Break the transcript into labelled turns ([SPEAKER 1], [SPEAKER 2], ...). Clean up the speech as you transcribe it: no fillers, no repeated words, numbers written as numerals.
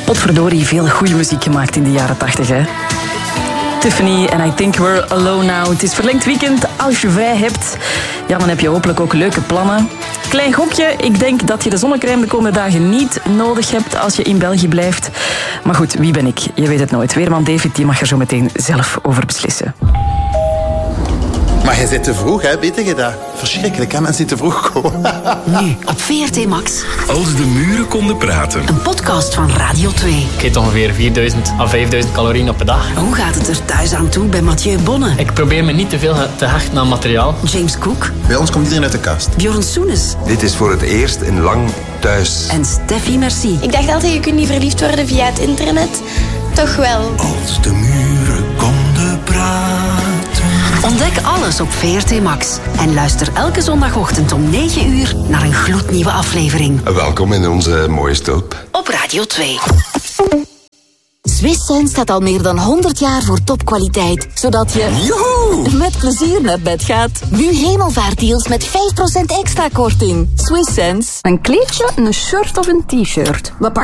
[SPEAKER 1] Potverdorie, veel goede muziek gemaakt in de jaren 80, hè? Tiffany en I Think We're Alone Now. Het is verlengd weekend. Als je vrij hebt, ja, dan heb je hopelijk ook leuke plannen. Klein gokje, ik denk dat je de zonnecrème de komende dagen niet nodig hebt als je in België blijft. Maar goed, wie ben ik? Je weet het nooit. Weerman David, die mag er zo meteen zelf over beslissen.
[SPEAKER 2] Maar je zit te vroeg, hè? Weet je dat? Verschrikkelijk, hè? Mensen die te vroeg komen.
[SPEAKER 3] Nu op VRT Max.
[SPEAKER 4] Als de muren konden praten.
[SPEAKER 3] Een podcast van Radio 2.
[SPEAKER 5] Ik eet ongeveer 4000 à 5000 calorieën op een dag.
[SPEAKER 3] Hoe gaat het er thuis aan toe bij Mathieu Bonne?
[SPEAKER 5] Ik probeer me niet te veel te hechten aan materiaal.
[SPEAKER 3] James Cook.
[SPEAKER 2] Bij ons komt iedereen uit de kast.
[SPEAKER 3] Bjorn Soenes.
[SPEAKER 6] Dit is voor het eerst in lang thuis.
[SPEAKER 3] En Steffi Merci.
[SPEAKER 7] Ik dacht altijd, je kunt niet verliefd worden via het internet. Toch wel.
[SPEAKER 4] Als de muren konden praten.
[SPEAKER 3] Ontdek alles op VRT Max. En luister elke zondagochtend om 9 uur naar een gloednieuwe aflevering.
[SPEAKER 6] Welkom in onze mooie stulp.
[SPEAKER 3] Op Radio 2. Swiss Sense staat al meer dan 100 jaar voor topkwaliteit. Zodat je met plezier naar bed gaat. Nu hemelvaartdeals met 5% extra korting. Swiss Sense.
[SPEAKER 8] Een kleedje, een shirt of een t-shirt. Wat pak